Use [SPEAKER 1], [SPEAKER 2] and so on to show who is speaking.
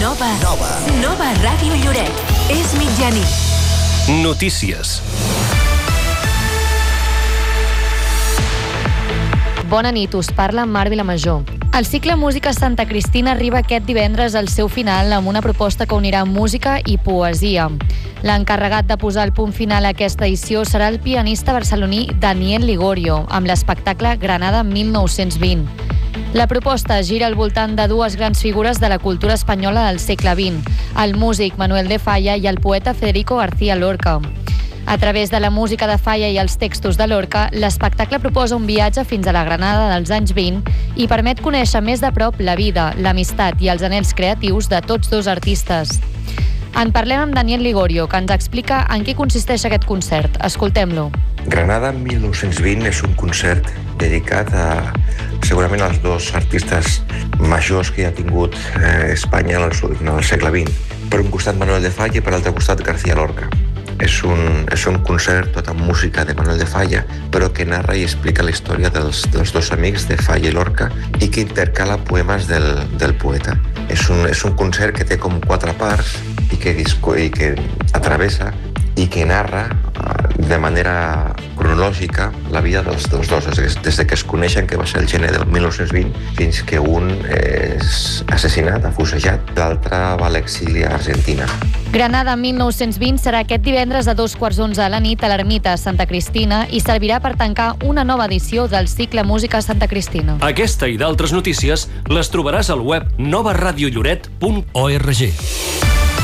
[SPEAKER 1] Nova Ràdio Lloret. És mitjanit.
[SPEAKER 2] Notícies.
[SPEAKER 3] Bona nit, us parla Mar Vilamajor. El cicle Música Santa Cristina arriba aquest divendres al seu final amb una proposta que unirà música i poesia. L'encarregat de posar el punt final a aquesta edició serà el pianista barceloní Daniel Ligorio, amb l'espectacle Granada 1920. La proposta gira al voltant de dues grans figures de la cultura espanyola del segle XX, el músic Manuel de Falla i el poeta Federico García Lorca. A través de la música de Falla i els textos de Lorca, l'espectacle proposa un viatge fins a la Granada dels anys 20 i permet conèixer més de prop la vida, l'amistat i els anhels creatius de tots dos artistes. En parlem amb Daniel Ligorio, que ens explica en què consisteix aquest concert. Escoltem-lo.
[SPEAKER 4] Granada 1920 és un concert dedicat segurament als dos artistes majors que ha tingut Espanya en el segle XX. Per un costat Manuel de Falla i per l'altre costat García Lorca. És un concert tot amb música de Manuel de Falla, però que narra i explica la història dels dos amics de Falla i Lorca i que intercala poemes del poeta. És un concert que té com 4 parts i que atravessa i que narra de manera cronològica la vida dels dos, des que es coneixen, que va ser el gener del 1920, fins que un és assassinat, afusejat, l'altre va a l'exili a Argentina.
[SPEAKER 3] Granada 1920 serà aquest divendres a 11:15 a la nit a l'Ermita Santa Cristina i servirà per tancar una nova edició del cicle Música Santa Cristina.
[SPEAKER 2] Aquesta i d'altres notícies les trobaràs al web novaradiolloret.org.